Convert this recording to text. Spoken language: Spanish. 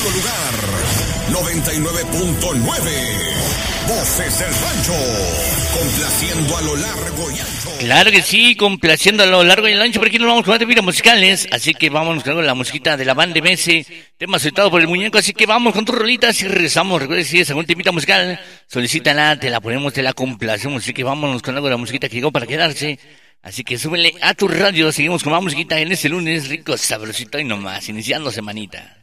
solo lugar. 99.9. Voces del Rancho. Complaciendo a lo largo y ancho. Claro que sí, complaciendo a lo largo y ancho. Por aquí nos vamos con más temas musicales. Así que vámonos con la musiquita de la banda de Messi. Tema aceptado por el muñeco. Así que vamos con tus rolitas y regresamos. Recuerda si es algún temita musical, solicítala, te la ponemos, te la complacemos. Así que vámonos con algo de la musiquita que llegó para quedarse. Así que súbele a tu radio. Seguimos con más musiquita en este lunes rico, sabrosito y nomás, iniciando semanita.